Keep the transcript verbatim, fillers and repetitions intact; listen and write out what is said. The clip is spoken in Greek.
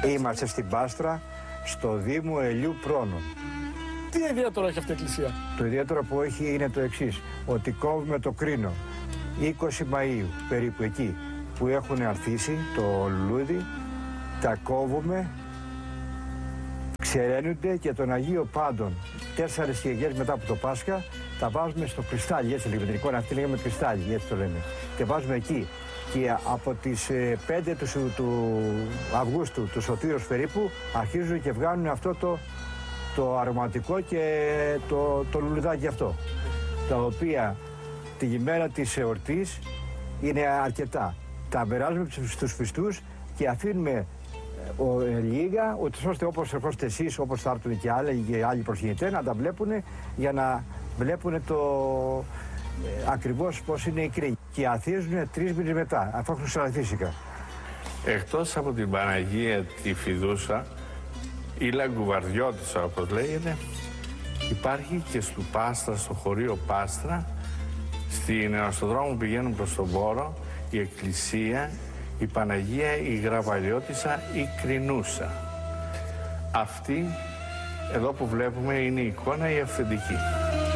Είμαστε στην Πάστρα, στο Δήμο Ελιού Πρόνων. Τι ιδιαίτερο έχει αυτή η εκκλησία? Το ιδιαίτερο που έχει είναι το εξής, ότι κόβουμε το κρίνο είκοσι Μαΐου, περίπου εκεί, που έχουν αρθίσει το λουλούδι, τα κόβουμε, ξεραίνονται και τον Αγίο Πάντων, τέσσερις Κυριακές μετά από το Πάσχα, τα βάζουμε στο κρυστάλλι, έτσι λέγεται, την εικόνα αυτή λέγαμε κρυστάλλι, έτσι το λέμε. Και βάζουμε εκεί. Και από τις πέντε του, του Αυγούστου, του Σωτήρος περίπου, αρχίζουν και βγάνουν αυτό το, το αρωματικό και το, το λουλουδάκι αυτό. Τα οποία την ημέρα της εορτής είναι αρκετά. Τα περάζουμε στους πιστούς και αφήνουμε ο, λίγα, ώστε όπως ερχόστε εσείς, όπως θα έρθουν και άλλοι, και άλλοι προσκυνητές, να τα βλέπουν για να βλέπουν το ε, ακριβώς πώς είναι η κρίνη. Και αθίζουν τρεις μήνες μετά, αφού έχουν ξαναθύσικα. Εκτός από την Παναγία τη Φιδούσα, η Λαγκουβαρδιώτισσα όπως λέγεται, υπάρχει και στο Πάστρα, στο χωρίο Πάστρα, στην, στον δρόμο που πηγαίνουν προς τον Βόρο, η εκκλησία, η Παναγία, η Γραβαλιώτισσα, η Κρινούσα. Αυτή εδώ που βλέπουμε είναι η εικόνα η αυθεντική.